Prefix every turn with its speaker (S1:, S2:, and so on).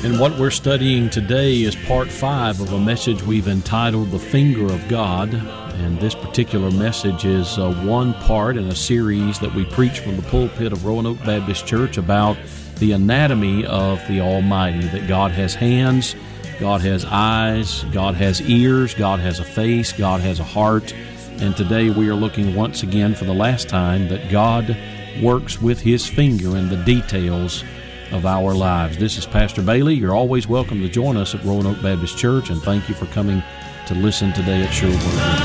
S1: And what we're studying today is part 5 of a message we've entitled The Finger of God. And this particular message is one part in a series that we preach from the pulpit of Roanoke Baptist Church about the anatomy of the Almighty, that God has hands, God has eyes, God has ears, God has a face, God has a heart. And today we are looking once again for the last time that God works with His finger in the details of our lives. This is Pastor Bailey. You're always welcome to join us at Roanoke Baptist Church, and thank you for coming to listen today at Sure Word.